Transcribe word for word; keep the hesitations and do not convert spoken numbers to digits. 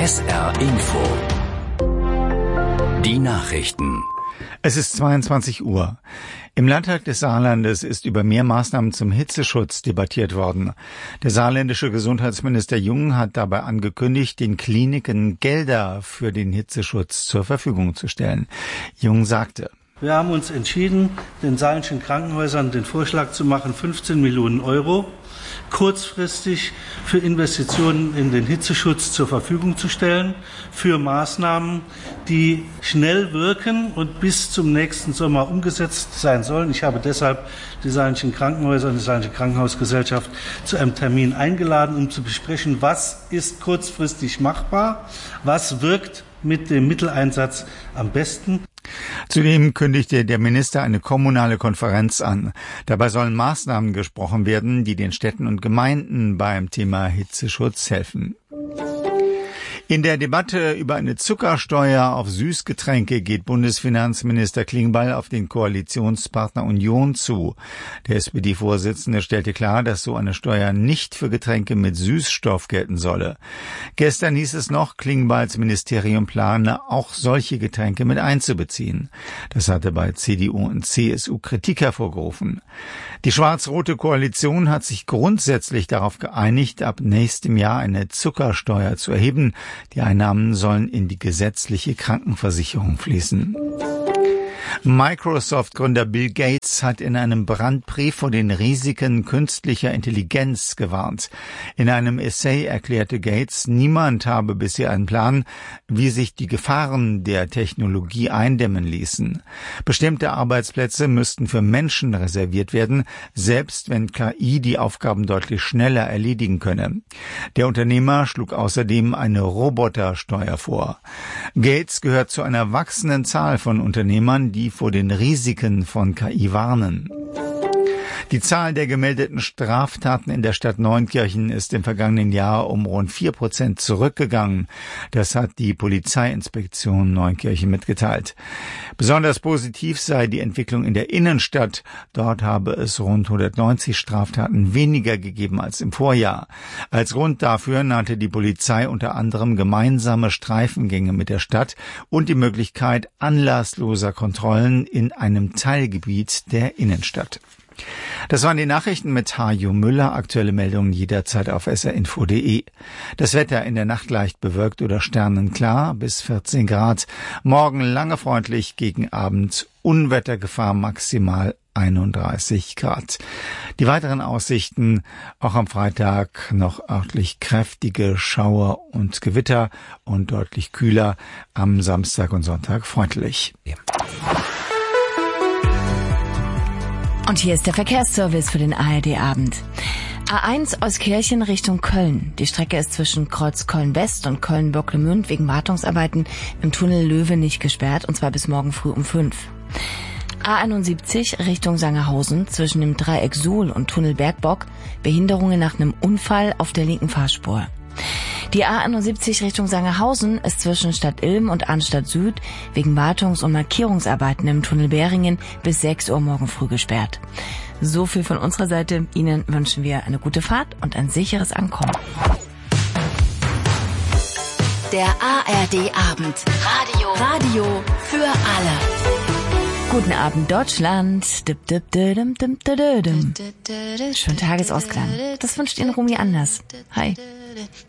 S R Info. Die Nachrichten. Es ist zweiundzwanzig Uhr. Im Landtag des Saarlandes ist über mehr Maßnahmen zum Hitzeschutz debattiert worden. Der saarländische Gesundheitsminister Jung hat dabei angekündigt, den Kliniken Gelder für den Hitzeschutz zur Verfügung zu stellen. Jung sagte: Wir haben uns entschieden, den saarländischen Krankenhäusern den Vorschlag zu machen, fünfzehn Millionen Euro kurzfristig für Investitionen in den Hitzeschutz zur Verfügung zu stellen, für Maßnahmen, die schnell wirken und bis zum nächsten Sommer umgesetzt sein sollen. Ich habe deshalb die saarländischen Krankenhäuser und die saarländische Krankenhausgesellschaft zu einem Termin eingeladen, um zu besprechen, was ist kurzfristig machbar, was wirkt mit dem Mitteleinsatz am besten. Zudem kündigte der Minister eine kommunale Konferenz an. Dabei sollen Maßnahmen gesprochen werden, die den Städten und Gemeinden beim Thema Hitzeschutz helfen. In der Debatte über eine Zuckersteuer auf Süßgetränke geht Bundesfinanzminister Klingbeil auf den Koalitionspartner Union zu. Der S P D-Vorsitzende stellte klar, dass so eine Steuer nicht für Getränke mit Süßstoff gelten solle. Gestern hieß es noch, Klingbeils Ministerium plane, auch solche Getränke mit einzubeziehen. Das hatte bei C D U und C S U Kritik hervorgerufen. Die schwarz-rote Koalition hat sich grundsätzlich darauf geeinigt, ab nächstem Jahr eine Zuckersteuer zu erheben. Die Einnahmen sollen in die gesetzliche Krankenversicherung fließen. Microsoft-Gründer Bill Gates hat in einem Brandbrief vor den Risiken künstlicher Intelligenz gewarnt. In einem Essay erklärte Gates, niemand habe bisher einen Plan, wie sich die Gefahren der Technologie eindämmen ließen. Bestimmte Arbeitsplätze müssten für Menschen reserviert werden, selbst wenn K I die Aufgaben deutlich schneller erledigen könne. Der Unternehmer schlug außerdem eine Robotersteuer vor. Gates gehört zu einer wachsenden Zahl von Unternehmern, die vor den Risiken von K I warnen. Die Zahl der gemeldeten Straftaten in der Stadt Neunkirchen ist im vergangenen Jahr um rund vier Prozent zurückgegangen. Das hat die Polizeiinspektion Neunkirchen mitgeteilt. Besonders positiv sei die Entwicklung in der Innenstadt. Dort habe es rund hundertneunzig Straftaten weniger gegeben als im Vorjahr. Als Grund dafür nannte die Polizei unter anderem gemeinsame Streifengänge mit der Stadt und die Möglichkeit anlassloser Kontrollen in einem Teilgebiet der Innenstadt. Das waren die Nachrichten mit Hajo Müller. Aktuelle Meldungen jederzeit auf s r info punkt d e. Das Wetter in der Nacht leicht bewölkt oder sternenklar bis vierzehn Grad. Morgen lange freundlich, gegen Abend Unwettergefahr maximal einunddreißig Grad. Die weiteren Aussichten, auch am Freitag noch örtlich kräftige Schauer und Gewitter und deutlich kühler. Am Samstag und Sonntag freundlich. Ja. Und hier ist der Verkehrsservice für den A R D-Abend. A eins Euskirchen Richtung Köln. Die Strecke ist zwischen Kreuz Köln-West und Köln-Böcklemünd wegen Wartungsarbeiten im Tunnel Löwe nicht gesperrt, und zwar bis morgen früh um fünf. A einundsiebzig Richtung Sangerhausen zwischen dem Dreieck Suhl und Tunnel Bergbock. Behinderungen nach einem Unfall auf der linken Fahrspur. Die A einundsiebzig Richtung Sangerhausen ist zwischen Stadt Ilm und Arnstadt Süd wegen Wartungs- und Markierungsarbeiten im Tunnel Beringen bis sechs Uhr morgen früh gesperrt. So viel von unserer Seite. Ihnen wünschen wir eine gute Fahrt und ein sicheres Ankommen. Der A R D-Abend. Radio. Radio für alle. Guten Abend, Deutschland. Dip, dip, dip, dip, dip, dip. Schönen Tagesausklang. Das wünscht Ihnen Rumi Anders. Hi.